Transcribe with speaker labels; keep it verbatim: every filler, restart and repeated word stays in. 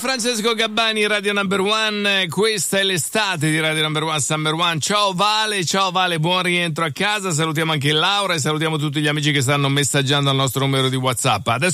Speaker 1: Francesco Gabbani, Radio Number One, questa è l'estate di Radio Number One Summer One. Ciao Vale, ciao Vale, buon rientro a casa, salutiamo anche Laura e salutiamo tutti gli amici che stanno messaggiando al nostro numero di WhatsApp. Adesso